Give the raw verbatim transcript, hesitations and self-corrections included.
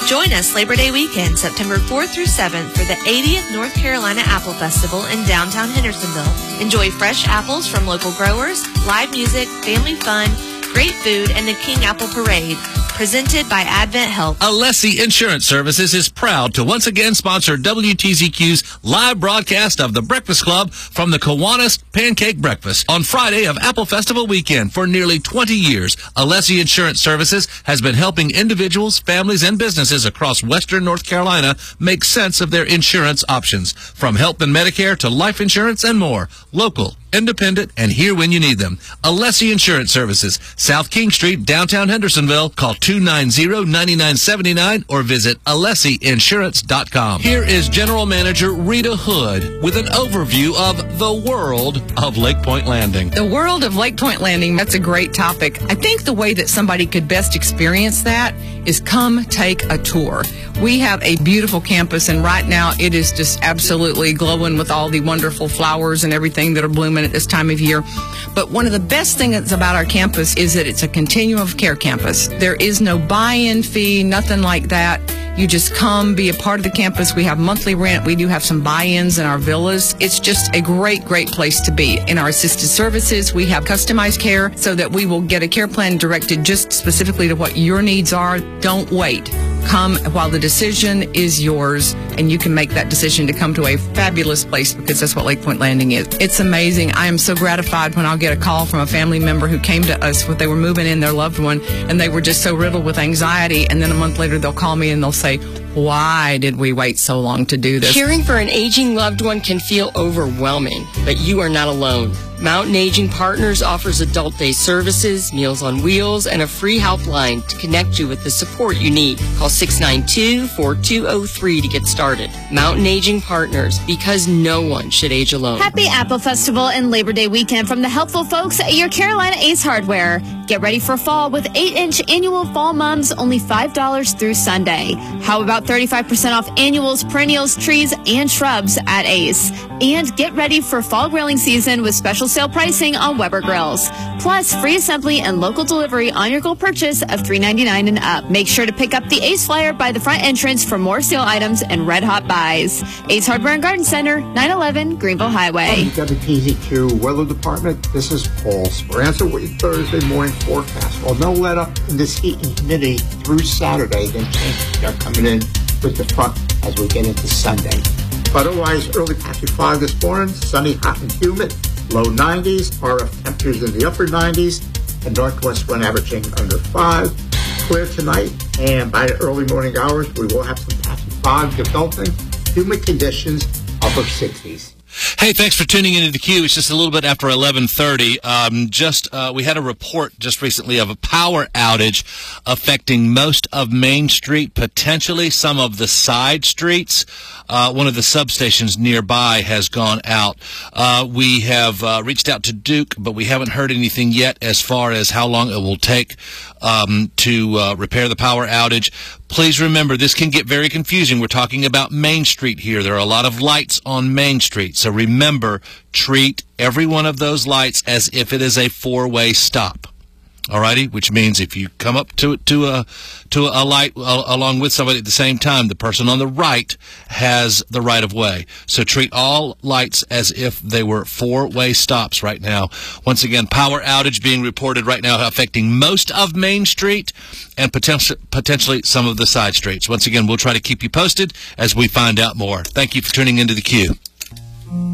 Join us Labor Day weekend, September fourth through seventh, for the eightieth North Carolina Apple Festival in downtown Hendersonville. Enjoy fresh apples from local growers, live music, family fun, great food, and the King Apple Parade. Presented by Advent Health. Alessi Insurance Services is proud to once again sponsor W T Z Q's live broadcast of the Breakfast Club from the Kiwanis Pancake Breakfast on Friday of Apple Festival weekend. For nearly twenty years, Alessi Insurance Services has been helping individuals, families, and businesses across Western North Carolina make sense of their insurance options. From health and Medicare to life insurance and more. Local, independent, and here when you need them. Alessi Insurance Services, South King Street, downtown Hendersonville. Call two nine zero, nine nine seven nine or visit alessi insurance dot com. Here is General Manager Rita Hood with an overview of the world of Lake Point Landing. The world of Lake Point Landing, that's a great topic. I think the way that somebody could best experience that is come take a tour. We have a beautiful campus, and right now it is just absolutely glowing with all the wonderful flowers and everything that are blooming at this time of year. But one of the best things about our campus is that it's a continuum of care campus. There is no buy-in fee, nothing like that. You just come, be a part of the campus. We have monthly rent. We do have some buy-ins in our villas. It's just a great, great place to be. In our assisted services, we have customized care so that we will get a care plan directed just specifically to what your needs are. Don't wait. Come while the decision is yours, and you can make that decision to come to a fabulous place, because that's what Lake Point Landing is. It's amazing. I am so gratified when I'll get a call from a family member who came to us when they were moving in their loved one, and they were just so riddled with anxiety, and then a month later they'll call me and they'll say, why did we wait so long to do this? Caring for an aging loved one can feel overwhelming, but you are not alone. Mountain Aging Partners offers adult day services, Meals on Wheels, and a free helpline to connect you with the support you need. Call six nine two, four two zero three to get started. Mountain Aging Partners, because no one should age alone. Happy Apple Festival and Labor Day weekend from the helpful folks at your Carolina Ace Hardware. Get ready for fall with eight inch annual fall mums, only five dollars through Sunday. How about thirty-five percent off annuals, perennials, trees, and shrubs at Ace? And get ready for fall grilling season with special sale pricing on Weber grills. Plus, free assembly and local delivery on your goal purchase of three ninety-nine and up. Make sure to pick up the Ace flyer by the front entrance for more sale items and red hot buys. Ace Hardware and Garden Center, nine eleven Greenville Highway. From the W T Z Q Weather Department, this is Paul Speranza with your Thursday morning forecast. Well, no let up in this heat and humidity through Saturday, then changes are coming in with the front as we get into Sunday. Otherwise, early patchy fog this morning, sunny, hot, and humid, low nineties, R F temperatures in the upper nineties, and northwest wind averaging under five. Clear tonight, and by the early morning hours, we will have some patchy fog developing, humid conditions, upper sixties. Hey, thanks for tuning into the Q. It's just a little bit after eleven thirty. Um, just uh, we had a report just recently of a power outage affecting most of Main Street, potentially some of the side streets. Uh, one of the substations nearby has gone out. Uh, we have uh, reached out to Duke, but we haven't heard anything yet as far as how long it will take um, to uh, repair the power outage. Please remember, this can get very confusing. We're talking about Main Street here. There are a lot of lights on Main Street. So remember, treat every one of those lights as if it is a four-way stop. Alrighty, which means if you come up to to a to a light uh, along with somebody at the same time, the person on the right has the right of way. So treat all lights as if they were four-way stops right now. Once again, power outage being reported right now affecting most of Main Street and potentially potentially some of the side streets. Once again, we'll try to keep you posted as we find out more. Thank you for tuning into the Q.